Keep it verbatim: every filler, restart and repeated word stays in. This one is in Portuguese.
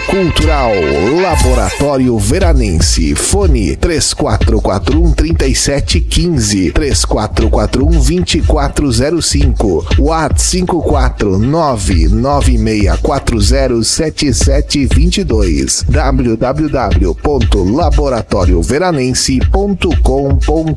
Cultural Laboratório Veranense. Fone três quatro quatro um, três sete um cinco, três quatro quatro um, dois quatro zero cinco, WhatsApp cinco quatro nove nove seis quatro zero sete sete dois dois, w w w ponto laboratório veranense ponto com ponto br.